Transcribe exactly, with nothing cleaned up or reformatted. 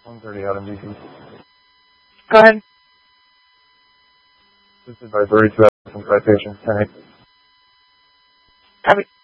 one thirty out in D C. Go ahead. Assisted by thirty-two out from citation. ten eight. Copy.